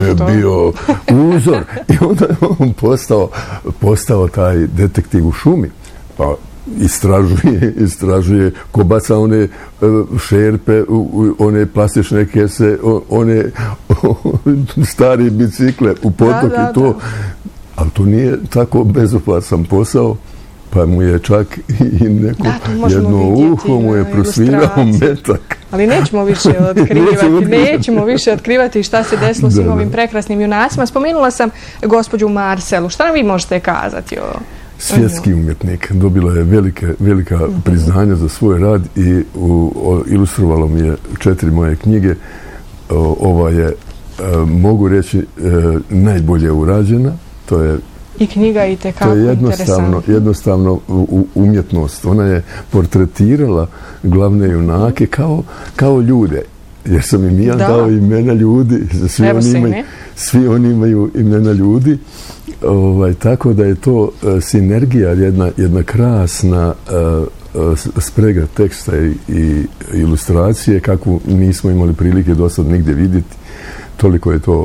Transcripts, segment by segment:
je bio uzor i onda je on postao taj detektiv u šumi. Pa istražuje ko baca one šerpe, one plastične kese, one stari bicikle u potok i to. Ali to nije tako bezopasan posao, pa mu je čak i neko jedno uho mu je prosvirao metak. Ali nećemo više otkrivati šta se desilo svim ovim prekrasnim junacima. Spomenula sam gospođu Marcelu. Šta nam vi možete kazati o... Svjetski umjetnik. Dobila je velika priznanja za svoj rad i ilustrovalo mi je 4 moje knjige. Ova je, mogu reći, najbolje urađena. I knjiga i tekako interesantna. Jednostavno umjetnost. Ona je portretirala glavne junake kao ljude. Jer sam im ja dao imena ljudi. Svi oni imaju imena ljudi. Tako da je to sinergija, jedna krasna sprega teksta i ilustracije kakvu nismo imali prilike do sad nigdje vidjeti. Toliko je to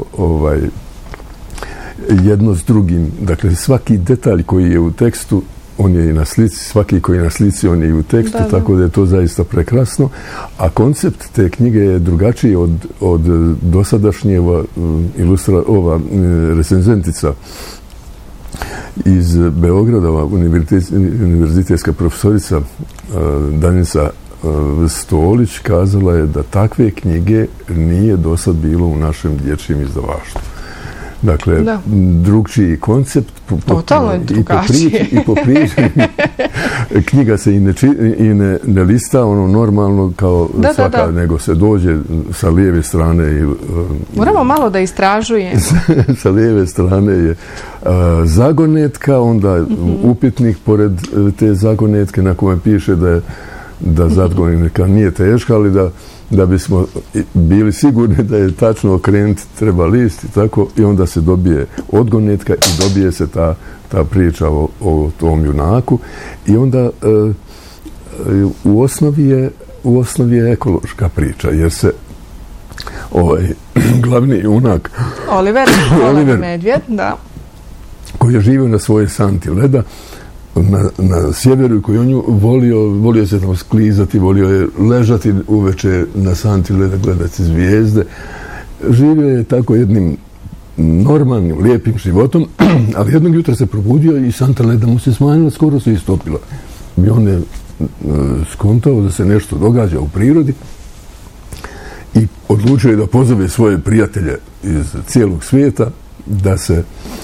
jedno s drugim. Dakle, svaki detalj koji je u tekstu, on je i na slici, svaki koji je na slici, on je i u tekstu, tako da je to zaista prekrasno. A koncept te knjige je drugačiji od dosadašnje. Ova recenzentica iz Beograda, univerzitetska profesorica Danica Stolić kazala je da takve knjige nije do sad bilo u našem dječjem izdavaštvu. Dakle, drugčiji koncept i po priči. Knjiga se i ne lista ono normalno kao svaka, nego se dođe sa lijeve strane. Moramo malo da istražujemo. Sa lijeve strane je zagonetka, onda upitnik pored te zagonetke na kome piše da zagonetka nije teška, ali da bismo bili sigurni da je tačno okrenuti treba list i tako, i onda se dobije odgonetka i dobije se ta priča o tom junaku i onda u osnovi je ekološka priča, jer se glavni junak Oliver Medvjed, koji je živio na svojoj santi leda na sjeveru, koji on volio se tamo sklizati, volio je ležati uveče na santi leda, gledati zvijezde. Živio je tako jednim normalnim, lijepim životom, ali jednog jutra se probudio i santa leda mu se smanjila, skoro se istopila. I on je skontao da se nešto događa u prirodi i odlučio je da pozove svoje prijatelje iz cijelog svijeta da se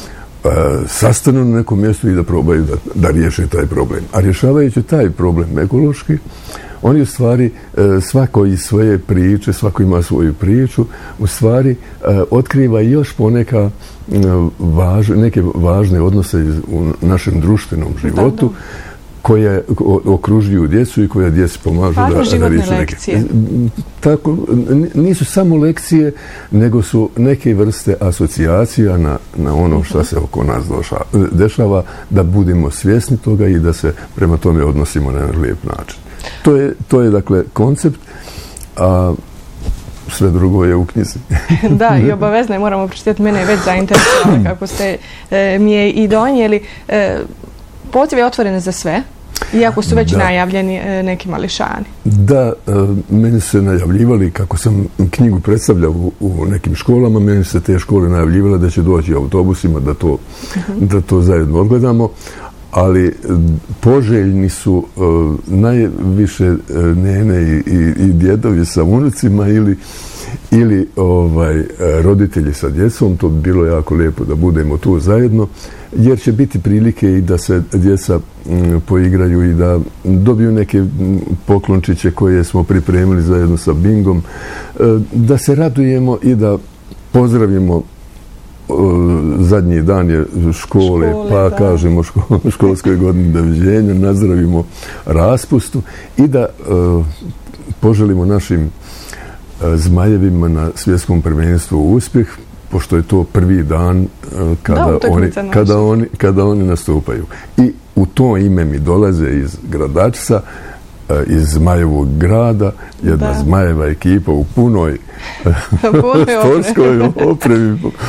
sastanu na nekom mjestu i da probaju da riješe taj problem. A rješavajući taj problem ekološki, oni u stvari, svako iz svoje priče, svako ima svoju priču, u stvari otkriva još poneka neke važne odnose u našem društvenom životu, koje okružuju djecu i koja djeci pomažu da riješu neke. Tako, nisu samo lekcije, nego su neke vrste asocijacija na ono što se oko nas dešava, da budemo svjesni toga i da se prema tome odnosimo na jedan lijep način. To je dakle koncept, a sve drugo je u knjizi. Da, i obavezno je, moramo pročitati, mene je već zainteresovalo kako ste mi je i donijeli. Poziv je otvoren za sve, iako su već najavljeni neki mališani. Da, meni se najavljivali, kako sam knjigu predstavljao u nekim školama, meni se te škole najavljivale da će doći autobusima da to zajedno odgledamo, ali poželjni su najviše nene i djedovi sa unucima ili roditelji sa djecom. To bi bilo jako lijepo da budemo tu zajedno, jer će biti prilike i da se djeca poigraju i da dobiju neke poklončiće koje smo pripremili zajedno sa Bingom, da se radujemo i da pozdravimo zadnji dan je škole, pa kažemo školskoj godini doviđenja, nazdravimo raspustu i da poželimo našim zmajevima na svjetskom prvenstvu uspjeh, pošto je to prvi dan kada oni nastupaju. I u to ime mi dolaze iz Gradačca, iz Zmajevog grada, jedna Zmajeva ekipa u punoj sportskoj opremi,